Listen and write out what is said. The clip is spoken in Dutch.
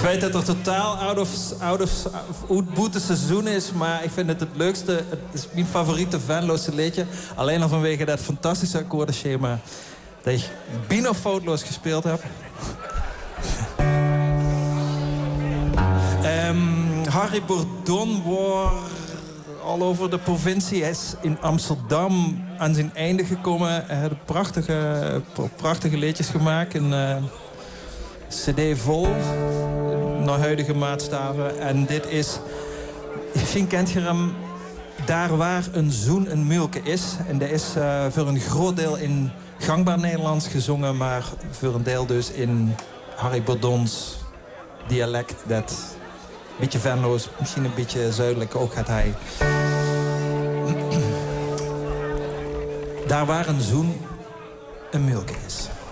weet dat er totaal out of boete seizoen is, maar ik vind het leukste. Het is mijn favoriete Venloze liedje. Alleen al vanwege dat fantastische akkoordenschema dat ik bijna foutloos gespeeld heb. Harry Bourdon wordt al over de provincie. Hij is in Amsterdam aan zijn einde gekomen. Hij had prachtige liedjes gemaakt. Een cd vol, naar huidige maatstaven. En dit is, misschien kent je hem, Daar waar een zoen een mulke is. En dat is voor een groot deel in gangbaar Nederlands gezongen, maar voor een deel dus in Harry Bourdons dialect. Dat een beetje Venloos, misschien een beetje zuidelijk ook gaat hij. Daar waar een zoen een mulke is.